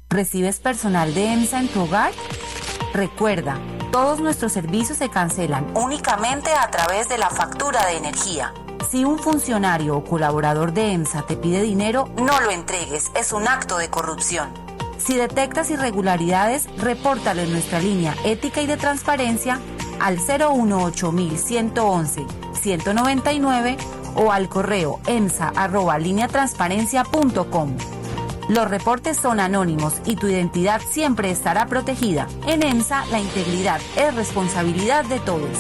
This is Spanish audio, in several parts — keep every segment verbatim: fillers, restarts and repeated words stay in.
¿Recibes personal de EMSA en tu hogar? Recuerda, todos nuestros servicios se cancelan únicamente a través de la factura de energía. Si un funcionario o colaborador de EMSA te pide dinero, no lo entregues, es un acto de corrupción. Si detectas irregularidades, repórtalo en nuestra línea ética y de transparencia al cero uno ocho uno uno uno uno uno nueve nueve o al correo emsa arroba línea transparencia punto com. Los reportes son anónimos y tu identidad siempre estará protegida. En EMSA, la integridad es responsabilidad de todos.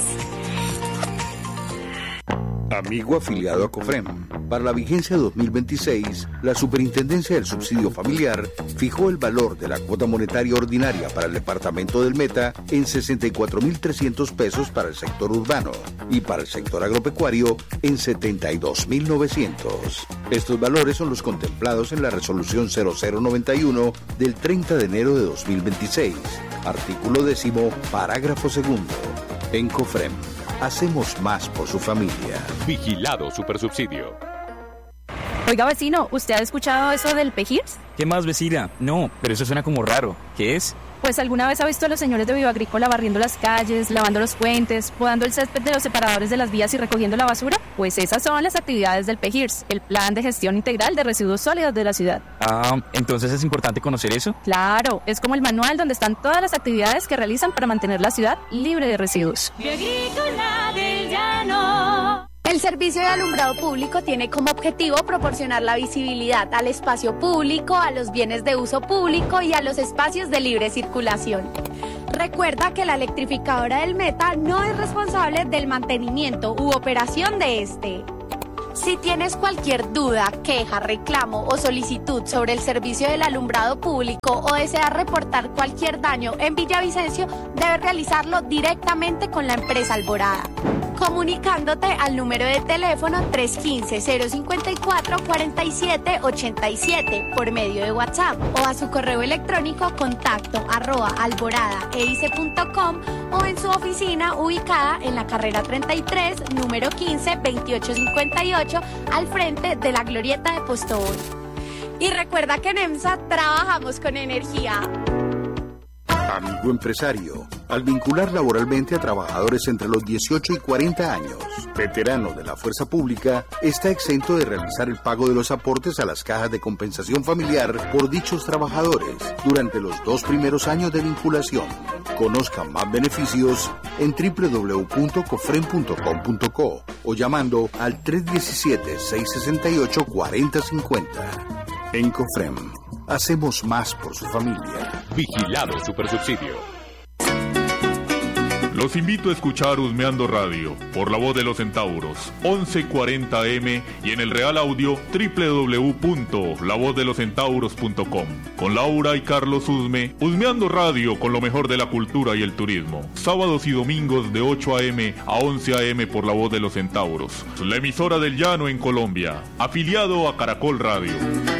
Amigo afiliado a COFREM, para la vigencia dos mil veintiséis, la Superintendencia del Subsidio Familiar fijó el valor de la cuota monetaria ordinaria para el departamento del Meta en sesenta y cuatro mil trescientos pesos para el sector urbano y para el sector agropecuario en setenta y dos mil novecientos. Estos valores son los contemplados en la resolución cero cero noventa y uno del treinta de enero de dos mil veintiséis, artículo décimo, parágrafo segundo. En COFREM, hacemos más por su familia. Vigilado Supersubsidio. Oiga, vecino, ¿usted ha escuchado eso del Pejirs? ¿Qué más, vecina? No, pero eso suena como raro. ¿Qué es? Pues alguna vez ha visto a los señores de Bioagrícola barriendo las calles, lavando los puentes, podando el césped de los separadores de las vías y recogiendo la basura. Pues esas son las actividades del Pejirs, el Plan de Gestión Integral de Residuos Sólidos de la ciudad. Ah, entonces es importante conocer eso. Claro, es como el manual donde están todas las actividades que realizan para mantener la ciudad libre de residuos. Bioagrícola del Llano. El servicio de alumbrado público tiene como objetivo proporcionar la visibilidad al espacio público, a los bienes de uso público y a los espacios de libre circulación. Recuerda que la electrificadora del Meta no es responsable del mantenimiento u operación de este. Si tienes cualquier duda, queja, reclamo o solicitud sobre el servicio del alumbrado público o deseas reportar cualquier daño en Villavicencio, debes realizarlo directamente con la empresa Alborada, comunicándote al número de teléfono tres uno cinco, cero cinco cuatro, cuatro siete ocho siete por medio de WhatsApp o a su correo electrónico contacto arroba alborada e i c punto com o en su oficina ubicada en la carrera treinta y tres, número quince, veintiocho cincuenta y ocho, al frente de la glorieta de Postobón. Y recuerda que en EMSA trabajamos con energía. Amigo empresario, al vincular laboralmente a trabajadores entre los dieciocho y cuarenta años, veterano de la fuerza pública, está exento de realizar el pago de los aportes a las cajas de compensación familiar por dichos trabajadores durante los dos primeros años de vinculación. Conozca más beneficios en doble u doble u doble u punto cofrem punto com punto co o llamando al tres uno siete, seis seis ocho, cuatro cero cinco cero. En COFREM, hacemos más por su familia. Vigilado Supersubsidio. Los invito a escuchar Husmeando Radio por La Voz de los Centauros, once cuarenta a eme y en el Real Audio doble u doble u doble u punto la voz de los centauros punto com. Con Laura y Carlos Husme, Husmeando Radio con lo mejor de la cultura y el turismo. Sábados y domingos de ocho a eme a once a eme por La Voz de los Centauros. La emisora del Llano en Colombia, afiliado a Caracol Radio.